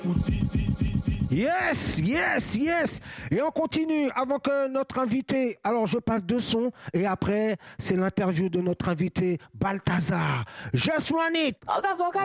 Yes, yes, yes. Et on continue avec notre invité. Alors, je passe 2 sons et après, c'est l'interview de notre invité, Balthazar. Just run it.